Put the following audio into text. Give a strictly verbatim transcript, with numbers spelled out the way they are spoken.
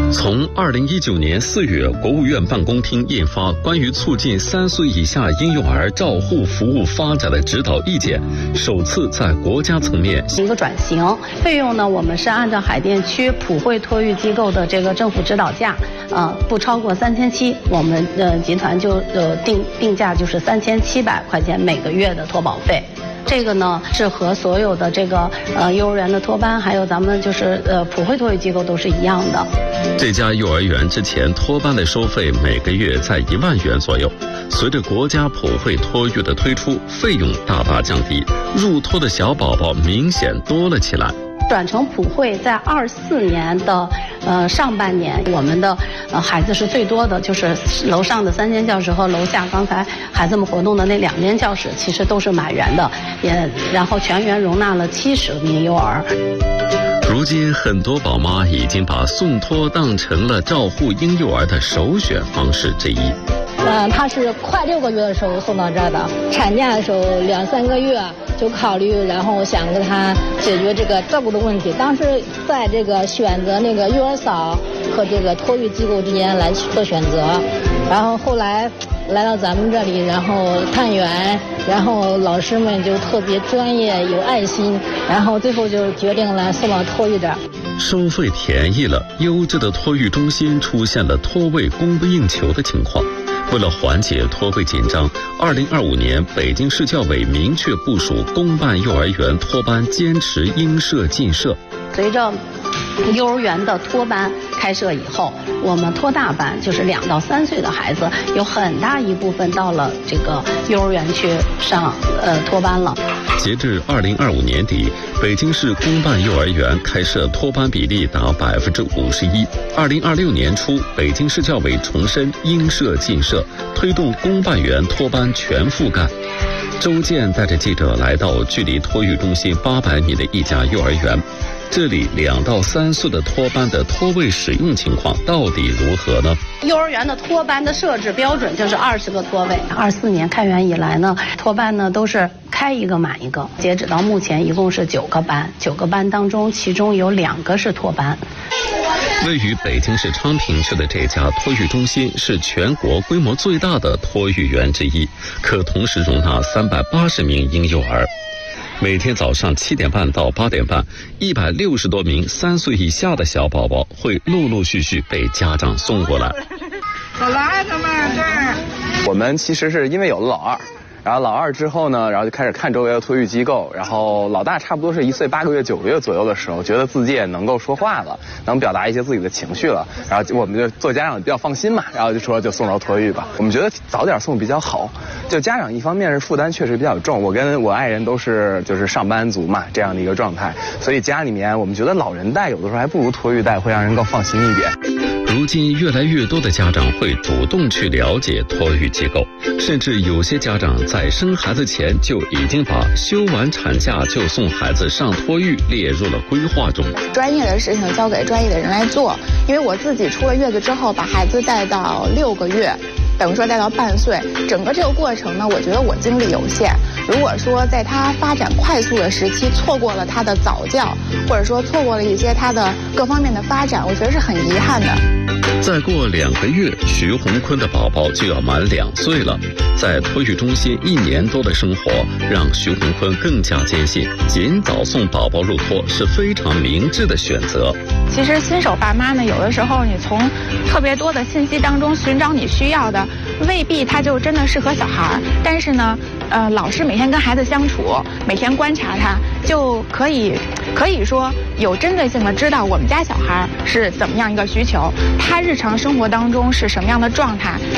从二零一九年四月，国务院办公厅印发《关于促进三岁以下婴幼儿照护服务发展的指导意见》，首次在国家层面一个转型。费用呢，我们是按照海淀区普惠托育机构的这个政府指导价，呃，不超过三千七，我们呃集团就呃定定价就是三千七百块钱每个月的托保费。这个呢是和所有的这个呃幼儿园的托班，还有咱们就是呃普惠托育机构都是一样的。 这家幼儿园之前托班的收费每个月在一万元左右，随着国家普惠托育的推出，费用大大降低，入托的小宝宝明显多了起来。 转成普惠在二四年的呃上半年，我们的呃孩子是最多的，就是楼上的三间教室和楼下刚才孩子们活动的那两间教室，其实都是满员的，也然后全员容纳了七十名幼儿。 如今，很多宝妈已经把送托当成了照护婴幼儿的首选方式之一。 呃，他是快六个月的时候送到这儿的，产假的时候两三个月就考虑，然后想给他解决这个照顾的问题。当时在这个选择那个幼儿嫂和这个托育机构之间来做选择，然后后来来到咱们这里，然后探员，然后老师们就特别专业有爱心，然后最后就决定了送到托育这儿。 收费便宜了，优质的托育中心出现了托位供不应求的情况。为了缓解托位紧张，二零二五年北京市教委明确部署公办幼儿园托班坚持应设尽设。 随着幼儿园的托班开设以后，我们托大班就是两到三岁的孩子，有很大一部分到了这个幼儿园去上呃托班了。 截至二零二五年底，北京市公办幼儿园开设托班比例达百分之五十一。二零二六年初，北京市教委重申应设尽设，推动公办园托班全覆盖。周健带着记者来到距离托育中心八百米的一家幼儿园，这里两到三岁的托班的托位使用情况到底如何呢？ 幼儿园的托班的设置标准就是二十个托位。二四年开园以来呢，托班呢都是开一个满一个。截止到目前，一共是九个班，九个班当中，其中有两个是托班。 位于北京市昌平市的这家托育中心是全国规模最大的托育园之一，可同时容纳三百八十名婴幼儿。每天早上七点半到八点半，一百六十多名三岁以下的小宝宝会陆陆续续被家长送过来。 走来，他们这儿。 我们其实是因为有了老二。然后老二之后呢，然后就开始看周围的托育机构，然后老大差不多是一岁八个月、九个月左右的时候，觉得自己也能够说话了，能表达一些自己的情绪了，然后我们就做家长比较放心嘛，然后就说就送到托育吧。我们觉得早点送比较好，就家长一方面是负担确实比较重，我跟我爱人都是就是上班族嘛这样的一个状态，所以家里面我们觉得老人带有的时候还不如托育带会让人更放心一点。 如今越来越多的家长会主动去了解托育机构，甚至有些家长在生孩子前就已经把休完产假就送孩子上托育列入了规划中。 专业的事情交给专业的人来做，因为我自己出了月子之后，把孩子带到六个月，等于说带到半岁，整个这个过程呢，我觉得我精力有限。如果说在他发展快速的时期错过了他的早教，或者说错过了一些他的各方面的发展，我觉得是很遗憾的。 再过两个月，徐洪坤的宝宝就要满两岁了。在托育中心一年多的生活，让徐洪坤更加坚信，尽早送宝宝入托是非常明智的选择。 其实新手爸妈呢，有的时候你从特别多的信息当中寻找你需要的，未必他就真的适合小孩。但是呢，呃，老师每天跟孩子相处，每天观察他，就可以可以说有针对性的知道我们家小孩是怎么样一个需求，他日常生活当中是什么样的状态。